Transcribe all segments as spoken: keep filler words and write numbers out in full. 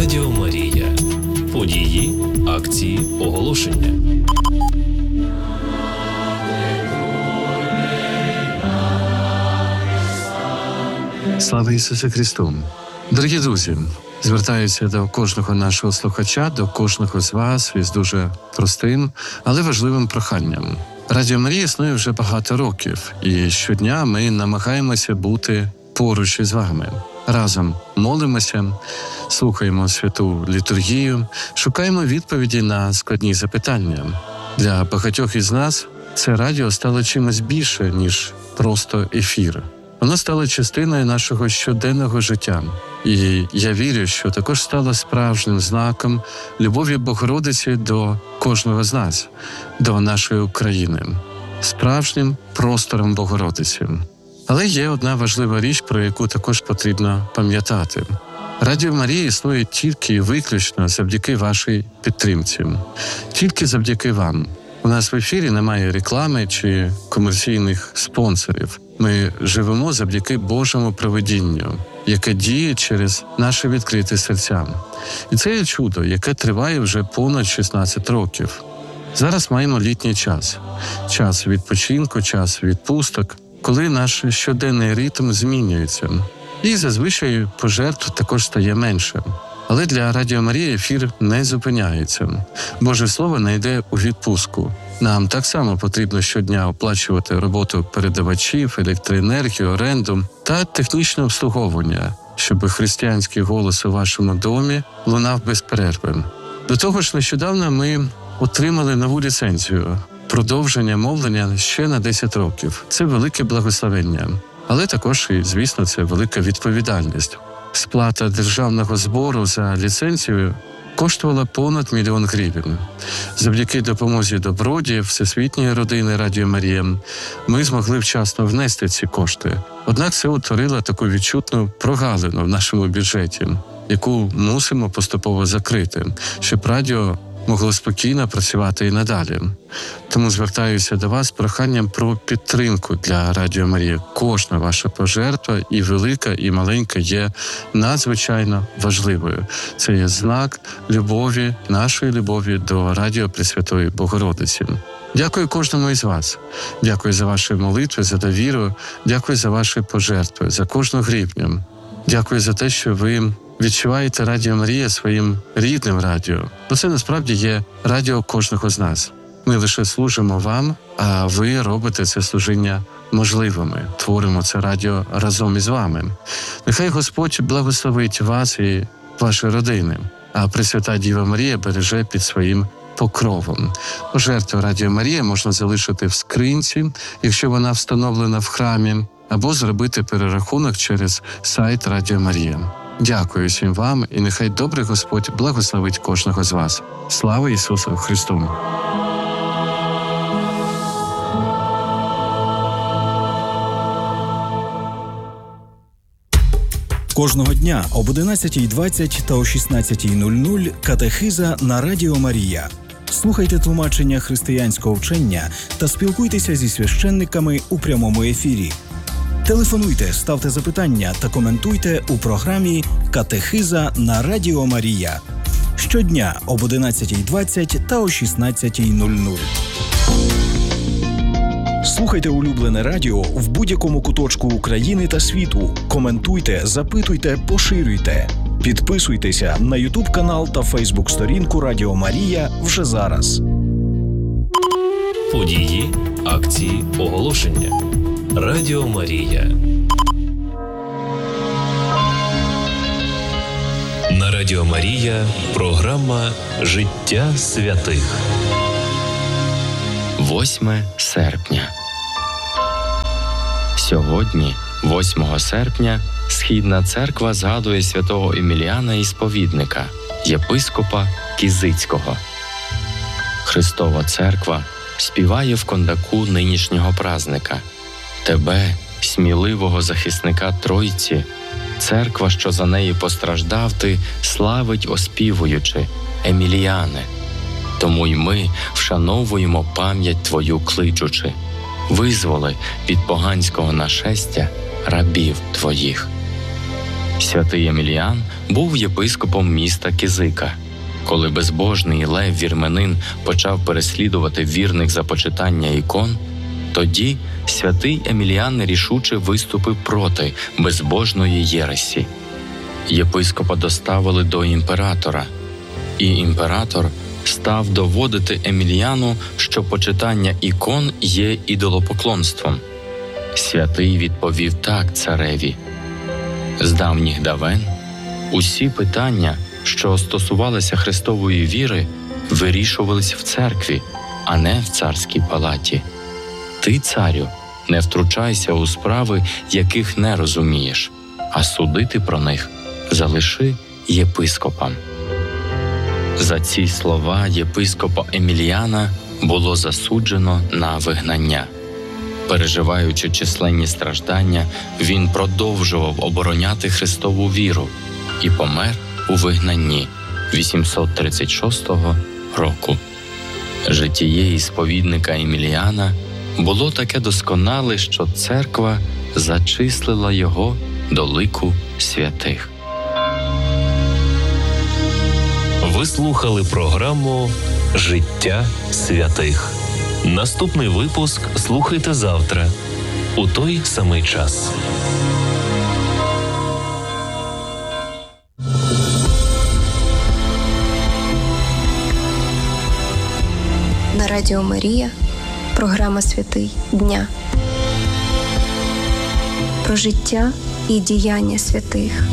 Радіо Марія. Події, акції, оголошення. Слава Ісусу Христу! Дорогі друзі, звертаюся до кожного нашого слухача, до кожного з вас із дуже простим, але важливим проханням. Радіо Марія існує вже багато років, і щодня ми намагаємося бути поруч із вами. Разом молимося, слухаємо святу літургію, шукаємо відповіді на складні запитання. Для багатьох із нас це радіо стало чимось більше, ніж просто ефір. Воно стало частиною нашого щоденного життя. І я вірю, що також стало справжнім знаком любові Богородиці до кожного з нас, до нашої України, справжнім простором Богородиці. Але є одна важлива річ, про яку також потрібно пам'ятати. Радіо Марія існує тільки і виключно завдяки вашій підтримці. Тільки завдяки вам. У нас в ефірі немає реклами чи комерційних спонсорів. Ми живемо завдяки Божому провидінню, яке діє через наші відкриті серця. І це є чудо, яке триває вже понад шістнадцять років. Зараз маємо літній час. Час відпочинку, час відпусток, коли наш щоденний ритм змінюється. І зазвичай пожертв також стає менше. Але для Радіо Марія ефір не зупиняється. Боже Слово не йде у відпустку. Нам так само потрібно щодня оплачувати роботу передавачів, електроенергію, оренду та технічне обслуговування, щоб християнський голос у вашому домі лунав без перерви. До того ж, нещодавно ми отримали нову ліцензію – продовження мовлення ще на десять років. Це велике благословення. Але також, і, звісно, це велика відповідальність. Сплата державного збору за ліцензію коштувала понад мільйон гривень. Завдяки допомозі добродіїв Всесвітньої родини Радіо Марія ми змогли вчасно внести ці кошти. Однак це утворило таку відчутну прогалину в нашому бюджеті, яку мусимо поступово закрити, щоб радіо могло спокійно працювати і надалі. Тому звертаюся до вас з проханням про підтримку для Радіо Марія. Кожна ваша пожертва, і велика, і маленька, є надзвичайно важливою. Це є знак любові, нашої любові до Радіо Пресвятої Богородиці. Дякую кожному із вас. Дякую за ваші молитви, за довіру. Дякую за ваші пожертви, за кожну гривню. Дякую за те, що ви відчуваєте Радіо Марія своїм рідним радіо. Бо це насправді є радіо кожного з нас. Ми лише служимо вам, а ви робите це служіння можливими. Творимо це радіо разом із вами. Нехай Господь благословить вас і ваші родини, а Пресвята Діва Марія береже під своїм покровом. Пожертву Радіо Марія можна залишити в скринці, якщо вона встановлена в храмі, або зробити перерахунок через сайт Радіо Марія. Дякую всім вам, і нехай добрий Господь благословить кожного з вас. Слава Ісусу Христу! Кожного дня об одинадцятій двадцять та о шістнадцятій нуль нуль катехиза на Радіо Марія. Слухайте тлумачення християнського вчення та спілкуйтеся зі священниками у прямому ефірі. Телефонуйте, ставте запитання та коментуйте у програмі «Катехиза на Радіо Марія». Щодня об одинадцятій двадцять та о шістнадцятій нуль нуль. Слухайте улюблене радіо в будь-якому куточку України та світу. Коментуйте, запитуйте, поширюйте. Підписуйтеся на ютуб-канал та фейсбук-сторінку Радіо Марія вже зараз. Події, акції, оголошення. Радіо Марія. На Радіо Марія програма «Життя святих». восьме серпня. Сьогодні, восьмого серпня, Східна церква згадує святого Еміліана Ісповідника, єпископа Кізицького. Христова церква співає в кондаку нинішнього празника. Тебе, сміливого захисника Тройці, церква, що за неї постраждав ти, славить, оспівуючи: Еміліане. Тому й ми вшановуємо пам'ять твою, кличучи: визволи від поганського нашестя рабів твоїх. Святий Еміліан був єпископом міста Кізика. Коли безбожний Лев Вірменин почав переслідувати вірних за почитання ікон, тоді святий Еміліан рішуче виступив проти безбожної єресі. Єпископа доставили до імператора, і імператор став доводити Еміліану, що почитання ікон є ідолопоклонством. Святий відповів так цареві: «З давніх давен усі питання, що стосувалися Христової віри, вирішувались в церкві, а не в царській палаті. Ти, царю, не втручайся у справи, яких не розумієш, а судити про них залиши єпископам». За ці слова єпископа Еміліана було засуджено на вигнання. Переживаючи численні страждання, він продовжував обороняти Христову віру і помер у вигнанні вісімсот тридцять шостого року. Житіє сповідника Еміліана було таке досконале, що церква зачислила його до лику святих. Ви слухали програму «Життя святих». Наступний випуск слухайте завтра у той самий час. На Радіо Марія програма «Святий дня». Про життя і діяння святих.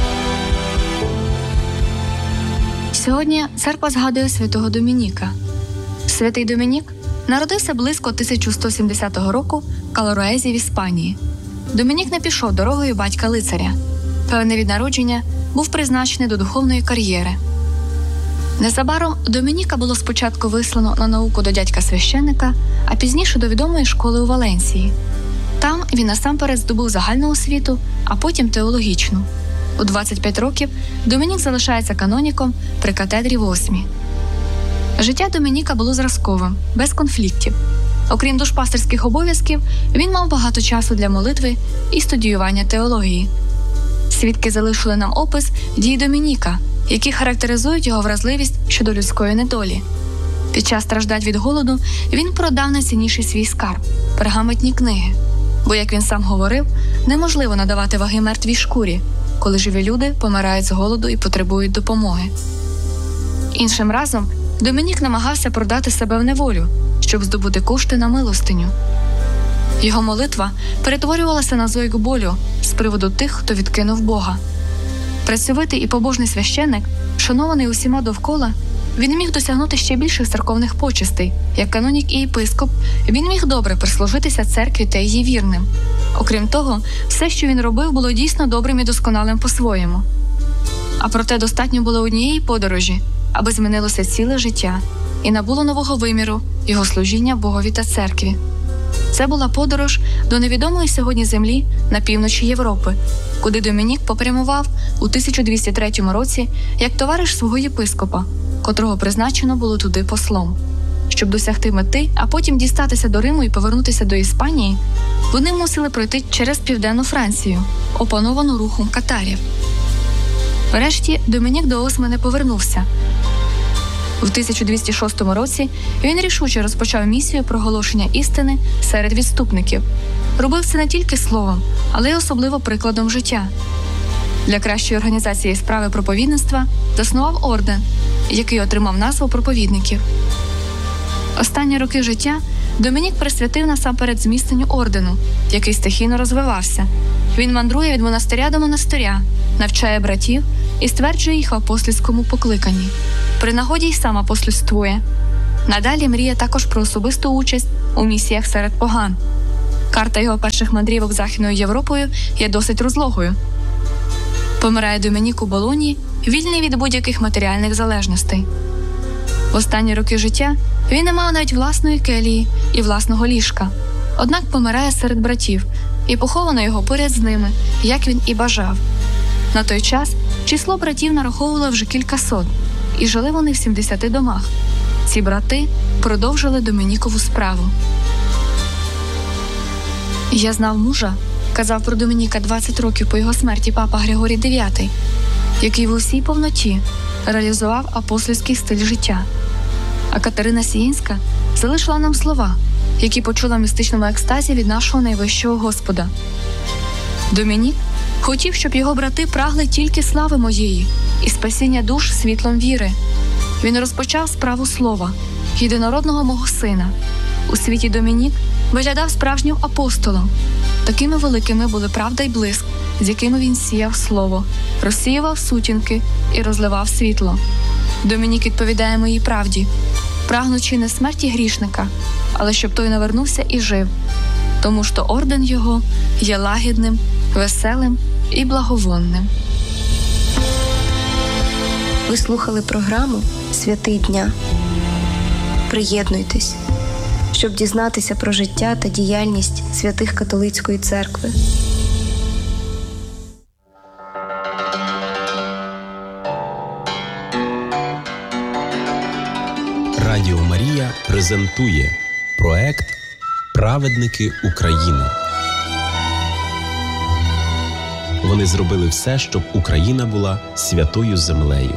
Сьогодні церква згадує святого Домініка. Святий Домінік народився близько тисяча сто сімдесятого року в Калоруезі в Іспанії. Домінік не пішов дорогою батька-лицаря. Певне від народження був призначений до духовної кар'єри. Незабаром Домініка було спочатку вислано на науку до дядька-священника, а пізніше до відомої школи у Валенсії. Там він насамперед здобув загальну освіту, а потім теологічну. У двадцять п'ять років Домінік залишається каноніком при катедрі в Осмі. Життя Домініка було зразковим, без конфліктів. Окрім душпастерських обов'язків, він мав багато часу для молитви і студіювання теології. Свідки залишили нам опис дій Домініка, які характеризують його вразливість щодо людської недолі. Під час страждань від голоду він продав найцінніший свій скарб – пергаментні книги. Бо, як він сам говорив, неможливо надавати ваги мертвій шкурі, коли живі люди помирають з голоду і потребують допомоги. Іншим разом Домінік намагався продати себе в неволю, щоб здобути кошти на милостиню. Його молитва перетворювалася на зойк болю з приводу тих, хто відкинув Бога. Працьовитий і побожний священник, шанований усіма довкола, він міг досягнути ще більших церковних почестей. Як канонік і єпископ, він міг добре прислужитися церкві та її вірним. Окрім того, все, що він робив, було дійсно добрим і досконалим по-своєму. А проте достатньо було однієї подорожі, аби змінилося ціле життя і набуло нового виміру його служіння Богові та церкві. Це була подорож до невідомої сьогодні землі на півночі Європи, куди Домінік попрямував у тисяча двісті третьому році як товариш свого єпископа, котрого призначено було туди послом. Щоб досягти мети, а потім дістатися до Риму і повернутися до Іспанії, вони мусили пройти через південну Францію, опановану рухом катарів. Врешті Домінік до Осми не повернувся. У тисяча двісті шостому році він рішуче розпочав місію проголошення істини серед відступників. Робив це не тільки словом, але й особливо прикладом життя. Для кращої організації справи проповідництва заснував орден, який отримав назву проповідників. Останні роки життя Домінік присвятив насамперед зміцненню ордену, який стихійно розвивався. Він мандрує від монастиря до монастиря, навчає братів і стверджує їх в апостольському покликанні. При нагоді й сам апостольствує. Надалі мріє також про особисту участь у місіях серед поган. Карта його перших мандрівок Західною Європою є досить розлогою. Помирає Домінік у Болонії, вільний від будь-яких матеріальних залежностей. В останні роки життя він не мав навіть власної келії і власного ліжка. Однак помирає серед братів, і поховано його поряд з ними, як він і бажав. На той час число братів нараховувало вже кілька сот, і жили вони в сімдесяти домах. Ці брати продовжили Домінікову справу. «Я знав мужа, казав про Домініка двадцять років по його смерті папа Григорій дев'ятий, який в усій повноті реалізував апостольський стиль життя. А Катерина Сіїнська залишила нам слова, які почула в містичному екстазі від нашого найвищого Господа. Домінік хотів, щоб його брати прагли тільки слави моєї і спасіння душ світлом віри. Він розпочав справу слова, єдинородного мого сина. У світі Домінік виглядав справжнім апостолом. Такими великими були правда й блиск, з якими він сіяв слово, розсіював сутінки і розливав світло. Домінік відповідає моїй правді, прагнучи не смерті грішника, але щоб той навернувся і жив. Тому що орден його є лагідним, веселим і благовонним. Ви слухали програму «Святий дня». Приєднуйтесь, щоб дізнатися про життя та діяльність святих католицької церкви. Радіо Марія презентує проект «Праведники України». Вони зробили все, щоб Україна була святою землею.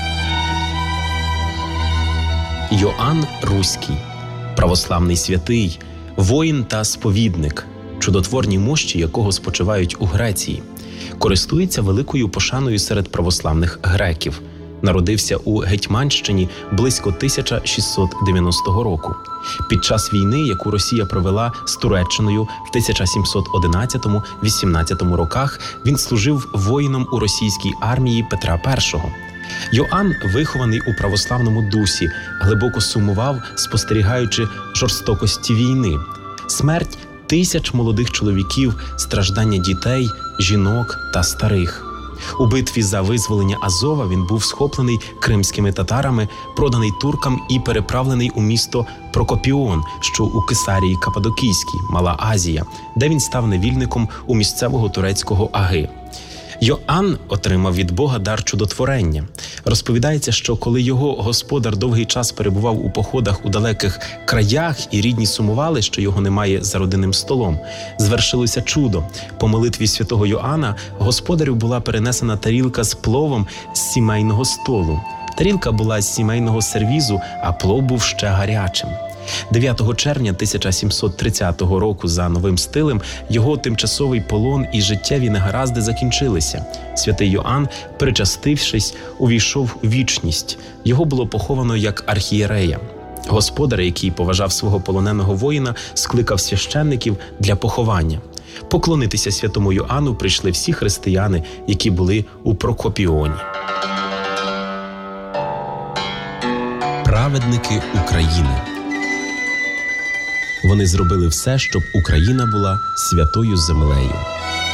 Йоанн Руський, православний святий, воїн та сповідник, чудотворні мощі якого спочивають у Греції, користується великою пошаною серед православних греків. Народився у Гетьманщині близько тисяча шістсот дев'яностого року. Під час війни, яку Росія провела з Туреччиною в тисяча сімсот одинадцятому-вісімнадцятому роках, він служив воїном у російській армії Петра І. Йоанн, вихований у православному дусі, глибоко сумував, спостерігаючи жорстокості війни. Смерть тисяч молодих чоловіків, страждання дітей, жінок та старих. У битві за визволення Азова він був схоплений кримськими татарами, проданий туркам і переправлений у місто Прокопіон, що у Кесарії Каппадокійській, Мала Азія, де він став невільником у місцевого турецького аги. Йоанн отримав від Бога дар чудотворення. Розповідається, що коли його господар довгий час перебував у походах у далеких краях і рідні сумували, що його немає за родинним столом, звершилося чудо. По молитві святого Йоанна господарю була перенесена тарілка з пловом з сімейного столу. Тарілка була з сімейного сервізу, а плов був ще гарячим. дев'ятого червня тисяча сімсот тридцятого року за новим стилем його тимчасовий полон і життєві негаразди закінчилися. Святий Йоанн, причастившись, увійшов у вічність. Його було поховано як архієрея. Господар, який поважав свого полоненого воїна, скликав священників для поховання. Поклонитися святому Йоанну прийшли всі християни, які були у Прокопіоні. Праведники України. Вони зробили все, щоб Україна була святою землею.